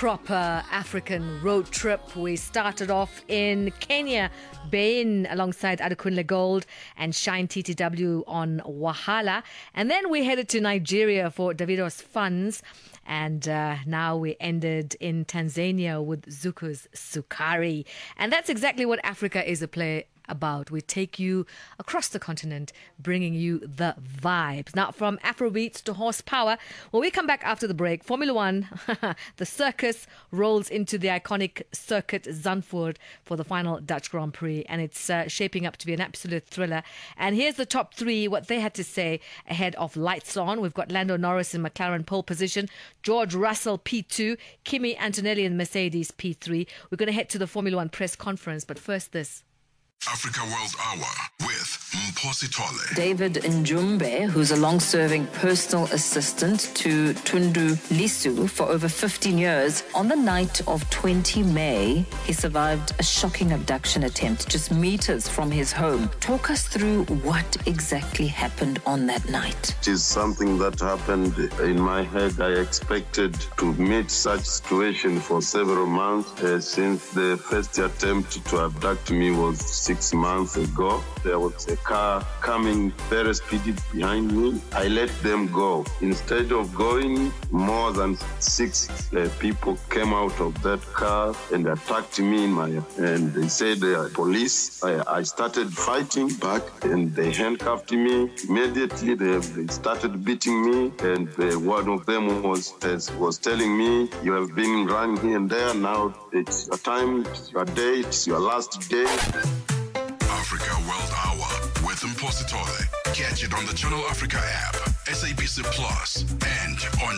proper African road trip. We started off in Kenya, Bain, alongside Adekunle Gold and Shine TTW on Wahala. And then we headed to Nigeria for Davido's Funds. And now we ended in Tanzania with Zuku's Sukari. And that's exactly what Africa is a play about. We take you across the continent, bringing you the vibes. Now, from Afrobeats to horsepower, when we come back after the break, Formula One, the circus rolls into the iconic circuit Zandvoort for the final Dutch Grand Prix, and it's shaping up to be an absolute thriller. And here's the top three, what they had to say ahead of Lights On. We've got Lando Norris in McLaren pole position, George Russell P2, Kimi Antonelli in Mercedes P3. We're going to head to the Formula One press conference, but first this. Africa World Hour with Mposi Tole. David Njumbe, who's a long-serving personal assistant to Tundu Lisu for over 15 years, on the night of 20 May, he survived a shocking abduction attempt just meters from his home. Talk us through what exactly happened on that night. It is something that happened in my head. I expected to meet such situation for several months since the first attempt to abduct me was 6 months ago. There was a car coming very speedy behind me. I let them go. Instead of going, more than 6 people came out of that car and attacked me and they said police. I started fighting back and they handcuffed me. Immediately they started beating me, and one of them was telling me, "You have been running here and there. Now it's your time, it's your day, it's your last day." Africa World Hour with Mposi Tole. Catch it on the Channel Africa app, SABC Plus, and on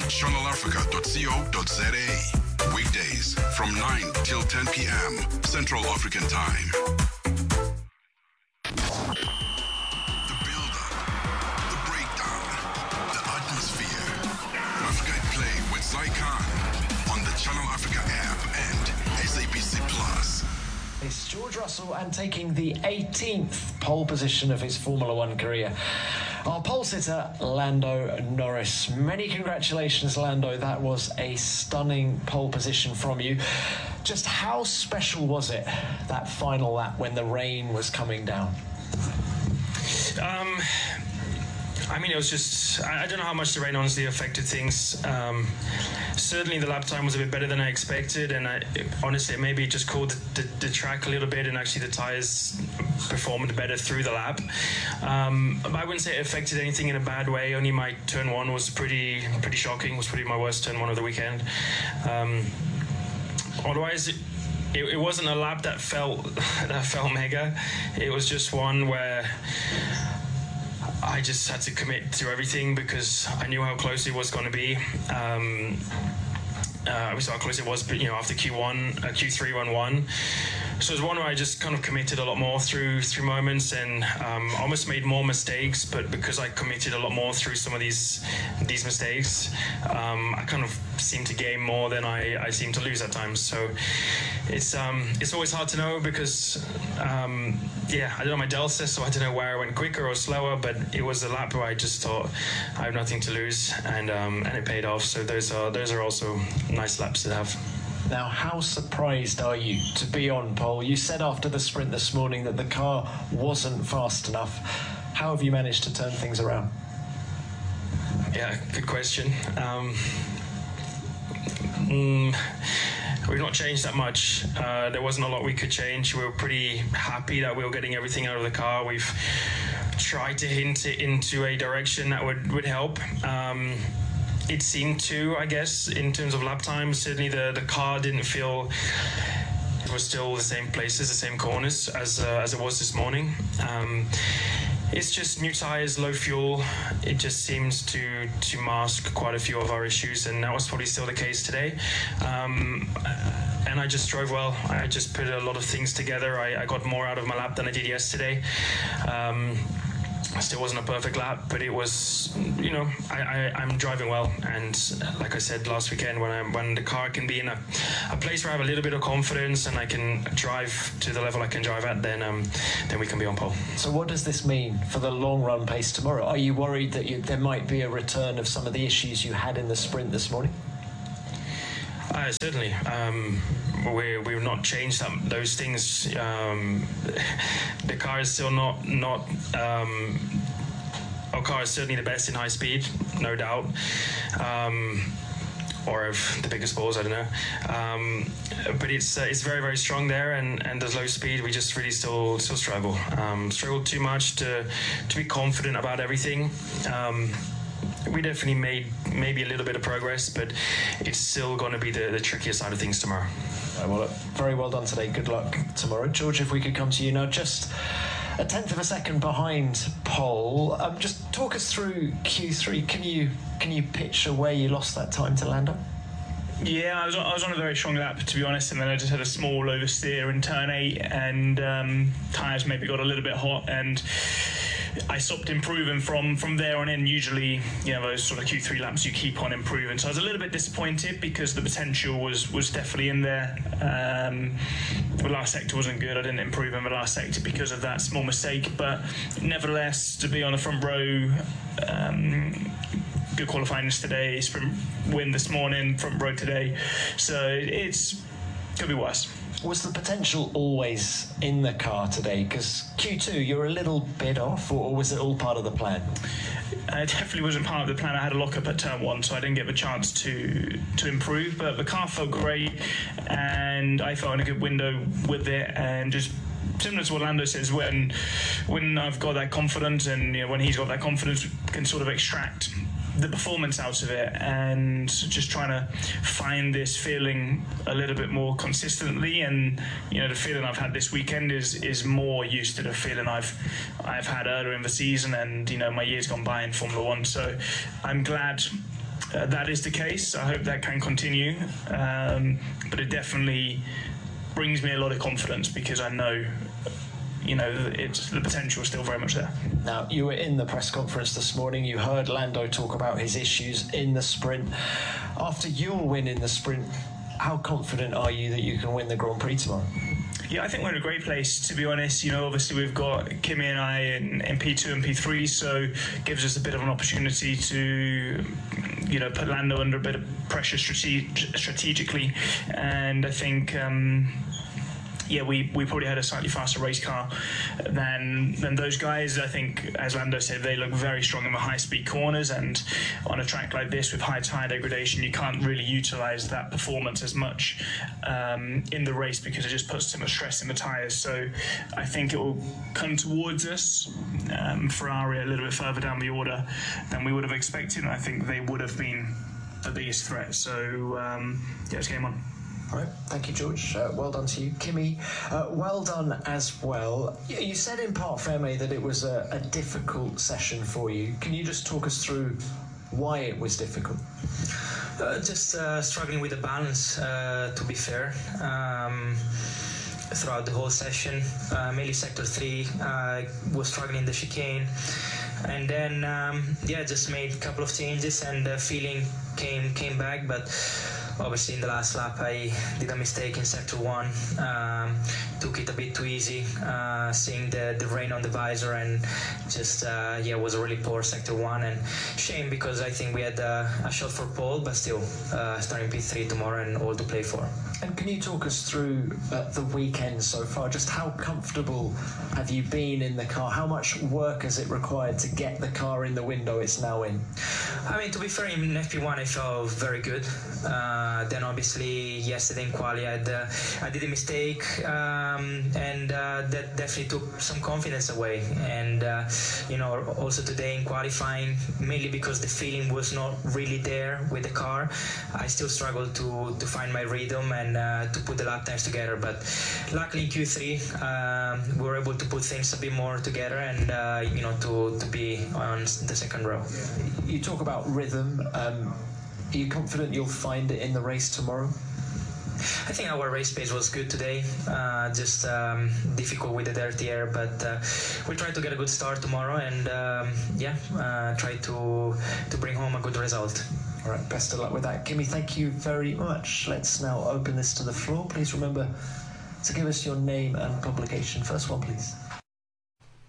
channelafrica.co.za. Weekdays from 9 till 10 p.m. Central African Time. The build-up, the breakdown, the atmosphere. Africa at Play with Zai Khan on the Channel Africa app and SABC Plus. It's George Russell and taking the 18th pole position of his Formula One career. Our pole sitter, Lando Norris. Many congratulations, Lando. That was a stunning pole position from you. Just how special was it, that final lap when the rain was coming down? I mean, it was just, I don't know how much the rain honestly affected things. Certainly the lap time was a bit better than I expected, and honestly maybe it just cooled the track a little bit, and actually the tyres performed better through the lap. I wouldn't say it affected anything in a bad way. Only my turn one was pretty shocking. It was probably my worst turn one of the weekend. Otherwise, it wasn't a lap that felt mega. It was just one where I just had to commit to everything because I knew how close it was going to be. We saw how close it was, but after Q1, Q3 won. So it was one where I just kind of committed a lot more through moments, and almost made more mistakes. But because I committed a lot more through some of these mistakes, I kind of seemed to gain more than I seem to lose at times. So it's always hard to know because I don't know my delta, so I don't know where I went quicker or slower. But it was a lap where I just thought I have nothing to lose, and it paid off. So those are also nice laps to have. Now, how surprised are you to be on pole? You said after the sprint this morning that the car wasn't fast enough. How have you managed to turn things around? Yeah, good question. We've not changed that much. There wasn't a lot we could change. We were pretty happy that we were getting everything out of the car. We've tried to hint it into a direction that would help. It seemed to, I guess, in terms of lap time. Certainly the car didn't feel it was still the same places, the same corners as it was this morning. It's just new tires, low fuel. It just seems to mask quite a few of our issues, and that was probably still the case today. And I just drove well. I just put a lot of things together. I got more out of my lap than I did yesterday. Still wasn't a perfect lap, but it was, I'm driving well. And like I said last weekend, when the car can be in a place where I have a little bit of confidence and I can drive to the level I can drive at, then we can be on pole. So what does this mean for the long run pace tomorrow? Are you worried that there might be a return of some of the issues you had in the sprint this morning? Certainly. We've not changed those things. The car is still not. Our car is certainly the best in high speed, no doubt. Or of the biggest balls, I don't know. But it's very, very strong there, and there's low speed. We just really still struggle. Struggle too much to be confident about everything. We definitely made maybe a little bit of progress, but it's still going to be the trickiest side of things tomorrow. Well, very well done today. Good luck tomorrow. George, if we could come to you now, just a tenth of a second behind pole. Just talk us through Q3. Can you picture where you lost that time to Lando? Yeah, I was on a very strong lap, to be honest, and then I just had a small oversteer in turn 8, and tyres maybe got a little bit hot, and I stopped improving from there on in. Usually, those sort of Q3 laps, you keep on improving. So I was a little bit disappointed because the potential was definitely in there. The last sector wasn't good. I didn't improve in the last sector because of that small mistake. But nevertheless, to be on the front row, good qualifying today, sprint win this morning, front row today. So it's could be worse. Was the potential always in the car today? Because Q2, you're a little bit off, or was it all part of the plan? It definitely wasn't part of the plan. I had a lock-up at turn 1, so I didn't get the chance to improve. But the car felt great, and I felt in a good window with it. And just similar to what Lando says, when I've got that confidence, and when he's got that confidence, we can sort of extract the performance out of it, and just trying to find this feeling a little bit more consistently. And the feeling I've had this weekend is more used to the feeling I've had earlier in the season, and my years gone by in Formula One. So I'm glad that is the case. I hope that can continue, but it definitely brings me a lot of confidence because I know the potential is still very much there. Now, you were in the press conference this morning. You heard Lando talk about his issues in the sprint. After your win in the sprint, how confident are you that you can win the Grand Prix tomorrow? Yeah, I think we're in a great place, to be honest. Obviously we've got Kimi and I in P2 and P3, so it gives us a bit of an opportunity to put Lando under a bit of pressure strategically. And I think we probably had a slightly faster race car than those guys. I think, as Lando said, they look very strong in the high-speed corners, and on a track like this with high tyre degradation, you can't really utilise that performance as much in the race because it just puts too much stress in the tyres. So I think it will come towards us, Ferrari a little bit further down the order than we would have expected, and I think they would have been the biggest threat. So it's game on. All right, thank you, George. Well done to you. Kimi, well done as well. You said in Parc Fermé that it was a difficult session for you. Can you just talk us through why it was difficult? Just struggling with the balance, to be fair. Throughout the whole session, mainly sector 3, was struggling in the chicane. And then, just made a couple of changes, and the feeling came back, but obviously in the last lap I did a mistake in sector 1, took it a bit too easy, seeing the rain on the visor, and just was a really poor sector 1, and shame because I think we had a shot for pole, but still starting P3 tomorrow and all to play for. And can you talk us through the weekend so far? Just how comfortable have you been in the car? How much work has it required to get the car in the window it's now in? I mean, to be fair, in FP1 I felt very good. Then obviously yesterday in quali I did a mistake, and that definitely took some confidence away. And also today in qualifying, mainly because the feeling was not really there with the car, I still struggled to find my rhythm and to put the lap times together. But luckily in Q3 we were able to put things a bit more together, and to be on the second row. You talk about rhythm. Are you confident you'll find it in the race tomorrow? I think our race pace was good today, just difficult with the dirty air, but we'll try to get a good start tomorrow, and try to bring home a good result. All right, best of luck with that. Kimi, thank you very much. Let's now open this to the floor. Please remember to give us your name and publication. First one, please.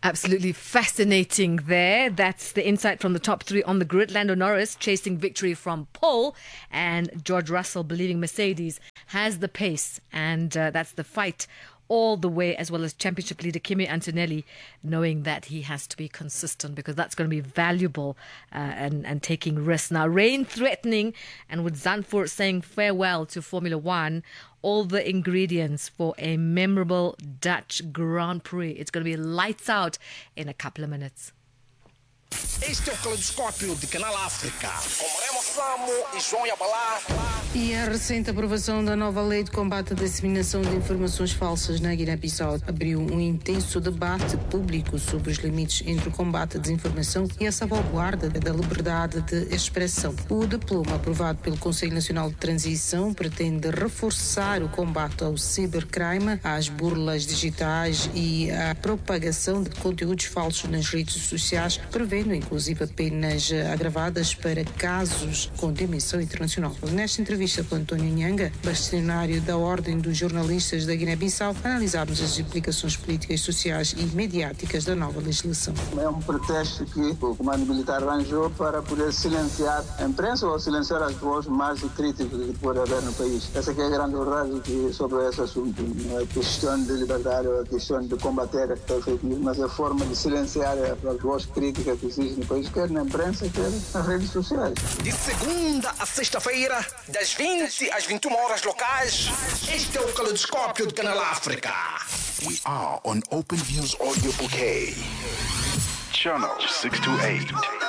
Absolutely fascinating there. That's the insight from the top three on the grid. Lando Norris chasing victory from pole, and George Russell believing Mercedes has the pace, and that's the fight all the way, as well as championship leader Kimi Antonelli knowing that he has to be consistent, because that's going to be valuable and taking risks. Now, rain threatening, and with Zandvoort saying farewell to Formula One, all the ingredients for a memorable Dutch Grand Prix. It's going to be lights out in a couple of minutes. Este é o Caleidoscópio de Canal África, com Remo Samo e João Yabalá. E a recente aprovação da nova lei de combate à disseminação de informações falsas na Guiné-Bissau abriu um intenso debate público sobre os limites entre o combate à desinformação e a salvaguarda da liberdade de expressão. O diploma aprovado pelo Conselho Nacional de Transição pretende reforçar o combate ao cibercrime, às burlas digitais e à propagação de conteúdos falsos nas redes sociais, prevendo inclusive penas agravadas para casos com dimensão internacional. Nesta entrevista com António Nhanga, bastonário da Ordem dos Jornalistas da Guiné-Bissau, analisámos as implicações políticas, sociais e mediáticas da nova legislação. É um pretexto que o comando militar arranjou para poder silenciar a imprensa ou silenciar as vozes mais críticas que pode haver no país. Essa que é a grande verdade sobre esse assunto. Não é a questão de liberdade ou a questão de combater a fake news, mas a forma de silenciar as vozes críticas que existem no país, quer na imprensa, quer nas redes sociais. De segunda a sexta-feira, das 20 às 21 horas locais, este é o Caleidoscópio de Canal África. We are on Open Views Audio Bouquet. Channel 628.